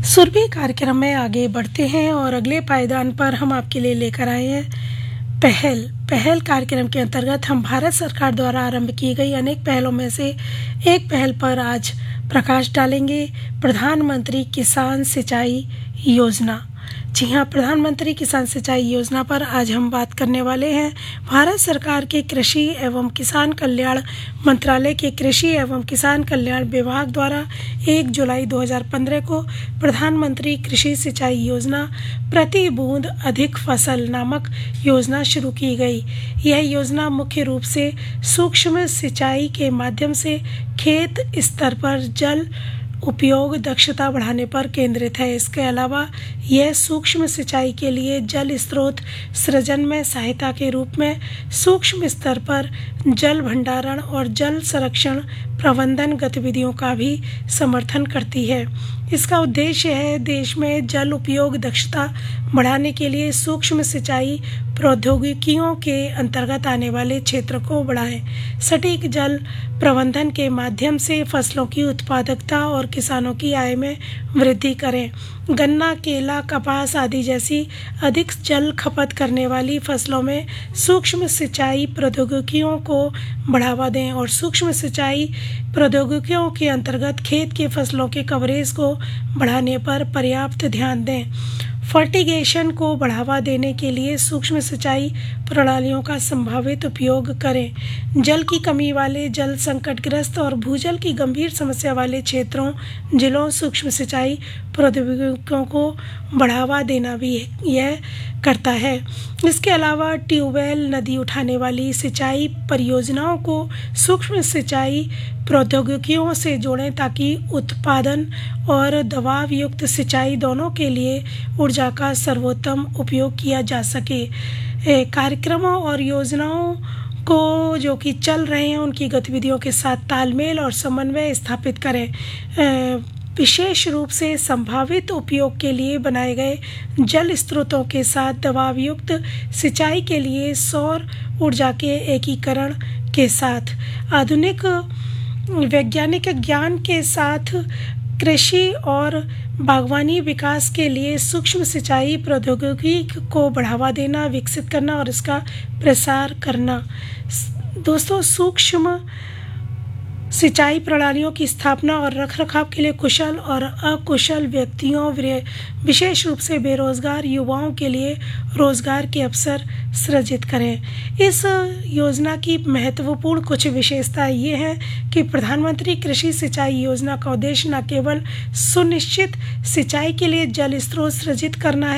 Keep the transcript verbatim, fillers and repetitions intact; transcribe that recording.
सुरभि कार्यक्रम में आगे बढ़ते हैं और अगले पायदान पर हम आपके लिए लेकर आए हैं पहल पहल कार्यक्रम के अंतर्गत हम भारत सरकार द्वारा आरंभ की गई अनेक पहलों में से एक पहल पर आज प्रकाश डालेंगे। प्रधानमंत्री किसान सिंचाई योजना। जी हाँ, प्रधानमंत्री किसान सिंचाई योजना पर आज हम बात करने वाले हैं। भारत सरकार के कृषि एवं किसान कल्याण मंत्रालय के कृषि एवं किसान कल्याण विभाग द्वारा एक जुलाई दो हज़ार पंद्रह को प्रधानमंत्री कृषि सिंचाई योजना प्रति बूंद अधिक फसल नामक योजना शुरू की गई। यह योजना मुख्य रूप से सूक्ष्म सिंचाई के माध्यम से खेत स्तर पर जल उपयोग दक्षता बढ़ाने पर केंद्रित है। इसके अलावा यह सूक्ष्म सिंचाई के लिए जल स्रोत सृजन में सहायता के रूप में सूक्ष्म स्तर पर जल भंडारण और जल संरक्षण प्रबंधन गतिविधियों का भी समर्थन करती है। इसका उद्देश्य है देश में जल उपयोग दक्षता बढ़ाने के लिए सूक्ष्म सिंचाई प्रौद्योगिकियों के अंतर्गत आने वाले क्षेत्र को बढ़ाएं, सटीक जल प्रबंधन के माध्यम से फसलों की उत्पादकता और किसानों की आय में वृद्धि करें। गन्ना, केला, कपास आदि जैसी अधिक जल खपत करने वाली फसलों में सूक्ष्म सिंचाई प्रौद्योगिकियों को बढ़ावा दें और सूक्ष्म सिंचाई प्रौद्योगिकियों के अंतर्गत खेत के फसलों के कवरेज को बढ़ाने पर पर्याप्त ध्यान दें। फर्टिगेशन को बढ़ावा देने के लिए सूक्ष्म सिंचाई प्रणालियों का संभावित उपयोग करें। जल की कमी वाले, जल संकटग्रस्त और भूजल की गंभीर समस्या वाले क्षेत्रों, जिलों सूक्ष्म सिंचाई प्रौद्योगिकियों को बढ़ावा देना भी यह करता है। इसके अलावा ट्यूबवेल, नदी उठाने वाली सिंचाई परियोजनाओं को सूक्ष्म सिंचाई प्रौद्योगिकियों से जोड़ें ताकि उत्पादन और दबाव युक्त सिंचाई दोनों के लिए ऊर्जा का सर्वोत्तम उपयोग किया जा सके। कार्यक्रमों और योजनाओं को जो कि चल रहे हैं उनकी गतिविधियों के साथ तालमेल और समन्वय स्थापित करें। विशेष रूप से संभावित उपयोग के लिए बनाए गए जल स्रोतों के साथ दबाव युक्त सिंचाई के लिए सौर ऊर्जा के एकीकरण के साथ आधुनिक वैज्ञानिक ज्ञान के साथ कृषि और बागवानी विकास के लिए सूक्ष्म सिंचाई प्रौद्योगिकी को बढ़ावा देना, विकसित करना और इसका प्रसार करना। दोस्तों, सूक्ष्म सिंचाई प्रणालियों की स्थापना और रखरखाव के लिए कुशल और अकुशल व्यक्तियों, विशेष रूप से बेरोजगार युवाओं के लिए रोजगार के अवसर सृजित करें। इस योजना की महत्वपूर्ण कुछ विशेषताएं ये हैं कि प्रधानमंत्री कृषि सिंचाई योजना का उद्देश्य न केवल सुनिश्चित सिंचाई के लिए जल स्रोत सृजित करना है